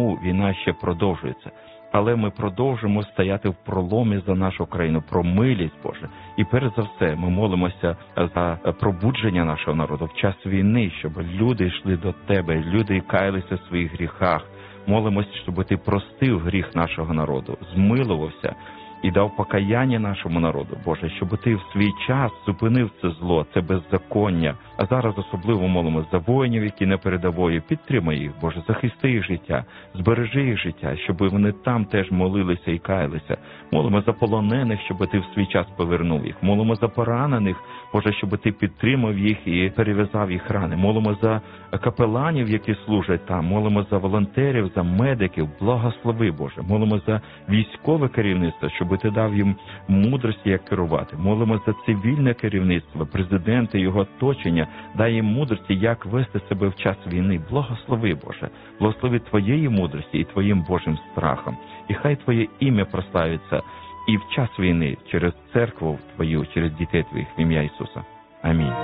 війну, війна ще продовжується. Але ми продовжимо стояти в проломі за нашу країну, про милість, Боже. І перш за все ми молимося за пробудження нашого народу в час війни, щоб люди йшли до Тебе, люди каялися в своїх гріхах. Молимося, щоб Ти простив гріх нашого народу, змилувався і дав покаяння нашому народу, Боже, щоб Ти в свій час зупинив це зло, це беззаконня. А зараз особливо молимося за воїнів, які на передової. Підтримай їх, Боже, захисти їх життя, збережи їх життя, щоб вони там теж молилися і каялися. Молимо за полонених, щоб Ти в свій час повернув їх. Молимо за поранених, Боже, щоб Ти підтримав їх і перев'язав їх рани. Молимо за капеланів, які служать там. Молимо за волонтерів, за медиків. Благослови, Боже. Молимо за військове керівництво, щоб Ти дав їм мудрості, як керувати. Молимо за цивільне керівництво, президента, його оточення. Дай їм мудрості, як вести себе в час війни. Благослови, Боже. Благослови Твоєї мудрості і Твоїм Божим страхом. І хай Твоє ім'я прославиться і в час війни через церкву Твою, через дітей Твоїх в ім'я Ісуса. Амінь.